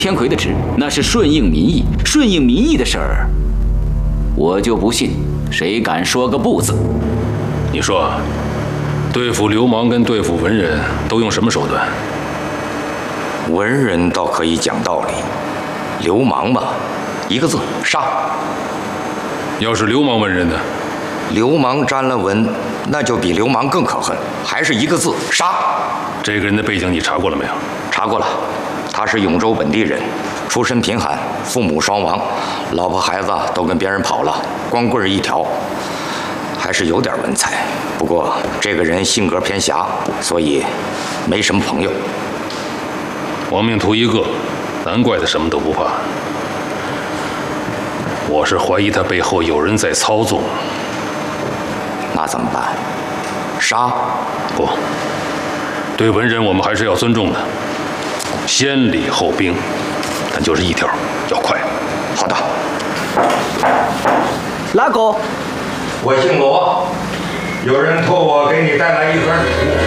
天魁的职，那是顺应民意，顺应民意的事儿，我就不信谁敢说个不字。 你说，对付流氓跟对付文人都用什么手段？ 文人倒可以讲道理，流氓嘛，一个字杀。 要是流氓文人呢？ 流氓沾了文，那就比流氓更可恨，还是一个字杀。 这个人的背景你查过了没有？ 查过了，他是永州本地人，出身贫寒，父母双亡，老婆孩子都跟别人跑了，光棍一条，还是有点文采。不过这个人性格偏狭，所以没什么朋友。 亡命徒一个，难怪他什么都不怕。我是怀疑他背后有人在操纵。 那怎么办？杀？ 不，对文人我们还是要尊重的，先礼后兵，但就是一条，要快。 好的。 哪个？ 我姓罗，有人托我给你带来一段礼物。